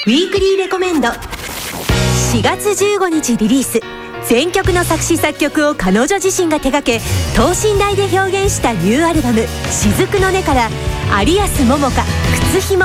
ウィークリーレコメンド。4月15日リリース、全曲の作詞作曲を彼女自身が手掛け、等身大で表現したニューアルバム「雫の音」から有安桃香、靴ひも